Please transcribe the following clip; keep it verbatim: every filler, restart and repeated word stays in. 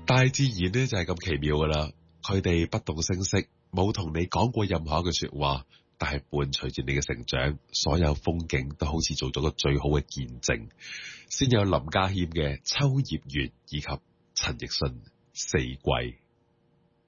大自然咧就係咁奇妙噶啦，佢哋不動聲色，冇同你講過任何一句說話，但係伴隨住你嘅成長，所有風景都好似做咗個最好嘅見證。先有林家謙嘅《秋葉原》以及陳奕迅《四季》。